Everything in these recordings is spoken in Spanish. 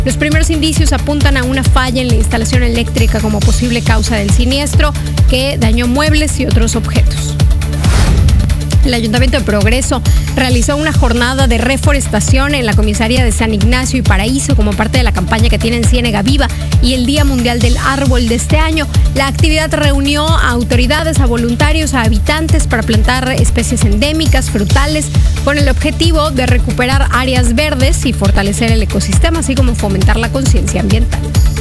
Los primeros indicios apuntan a una falla en la instalación eléctrica como posible causa del siniestro que dañó muebles y otros objetos. El Ayuntamiento de Progreso realizó una jornada de reforestación en la comisaría de San Ignacio y Paraíso como parte de la campaña que tienen Ciénega Viva y el Día Mundial del Árbol de este año. La actividad reunió a autoridades, a voluntarios, a habitantes para plantar especies endémicas, frutales, con el objetivo de recuperar áreas verdes y fortalecer el ecosistema, así como fomentar la conciencia ambiental.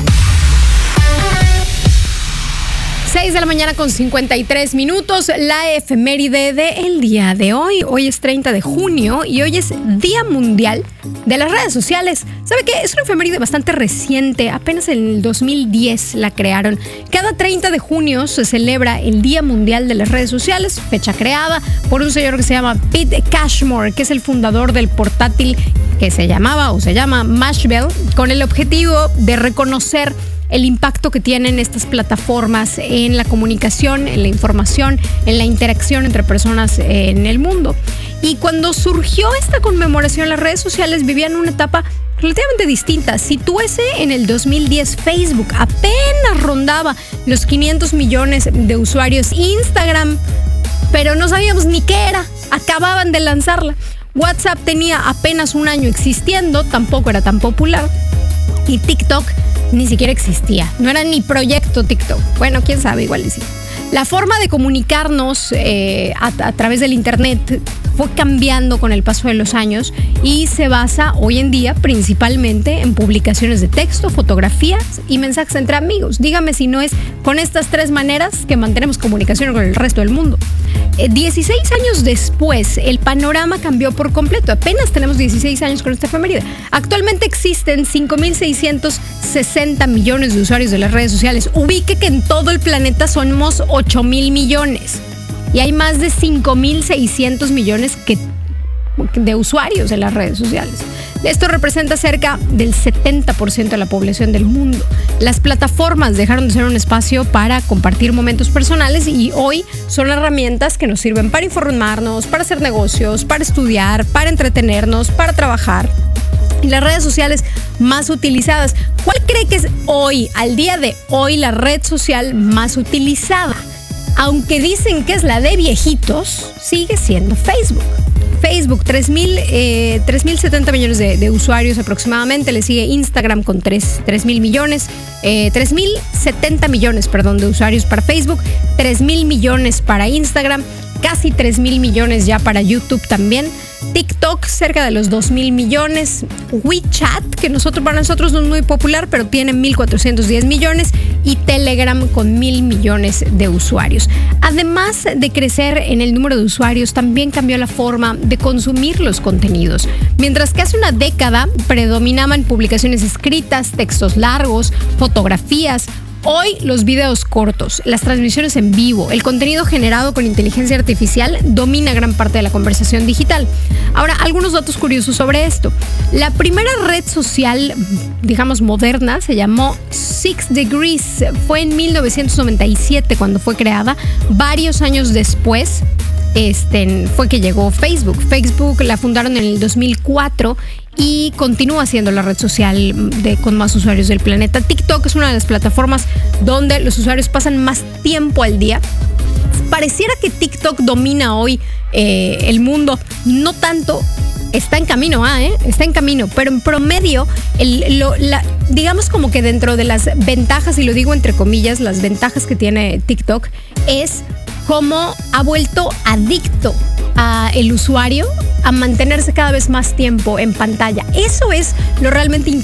6 de la mañana con 53 minutos, la efeméride del día de hoy. Hoy es 30 de junio y hoy es Día Mundial de las Redes Sociales. ¿Sabe qué? Es una efeméride bastante reciente, apenas en el 2010 la crearon. Cada 30 de junio se celebra el Día Mundial de las Redes Sociales, fecha creada por un señor que se llama Pete Cashmore, que es el fundador del portátil que se llama Mashable, con el objetivo de reconocer el impacto que tienen estas plataformas en la comunicación, en la información, en la interacción entre personas en el mundo. Y cuando surgió esta conmemoración, las redes sociales vivían una etapa relativamente distinta. Sitúese en el 2010, Facebook apenas rondaba los 500 millones de usuarios. Instagram, pero no sabíamos ni qué era, acababan de lanzarla. WhatsApp tenía apenas un año existiendo, tampoco era tan popular. Y TikTok ni siquiera existía, no era ni proyecto TikTok. Bueno, quién sabe, igual sí. La forma de comunicarnos a través del internet fue cambiando con el paso de los años y se basa hoy en día principalmente en publicaciones de texto, fotografías y mensajes entre amigos. Dígame si no es con estas tres maneras que mantenemos comunicación con el resto del mundo. 16 años después, el panorama cambió por completo. Apenas tenemos 16 años con esta efeméride. Actualmente existen 5.660 millones de usuarios de las redes sociales. Ubique que en todo el planeta somos 8.000 millones. Y hay más de 5.600 millones de usuarios en las redes sociales. Esto representa cerca del 70% de la población del mundo. Las plataformas dejaron de ser un espacio para compartir momentos personales y hoy son herramientas que nos sirven para informarnos, para hacer negocios, para estudiar, para entretenernos, para trabajar. Y las redes sociales más utilizadas. ¿Cuál cree que es hoy, al día de hoy, la red social más utilizada? Aunque dicen que es la de viejitos, sigue siendo Facebook. Facebook, 3.070 millones de usuarios aproximadamente. Le sigue Instagram con 3.000 millones. 3.070 millones, de usuarios para Facebook. 3.000 millones para Instagram. Casi 3.000 millones ya para YouTube también. TikTok, cerca de los 2.000 millones. WeChat, que para nosotros no es muy popular, pero tiene 1.410 millones. Y Telegram con 1.000 millones de usuarios. Además de crecer en el número de usuarios, también cambió la forma de consumir los contenidos. Mientras que hace una década predominaban publicaciones escritas, textos largos, fotografías. Hoy los videos cortos, las transmisiones en vivo, el contenido generado con inteligencia artificial domina gran parte de la conversación digital. Ahora, algunos datos curiosos sobre esto. La primera red social, moderna, se llamó 6 Degrees. Fue en 1997 cuando fue creada. Varios años después fue que llegó Facebook. Facebook la fundaron en el 2004 y continúa siendo la red social con más usuarios del planeta. TikTok es una de las plataformas donde los usuarios pasan más tiempo al día. Pareciera que TikTok domina hoy el mundo. No tanto. Está en camino, pero en promedio, digamos como que dentro de las ventajas, y lo digo entre comillas, las ventajas que tiene TikTok es cómo ha vuelto adicto a el usuario a mantenerse cada vez más tiempo en pantalla. Eso es lo realmente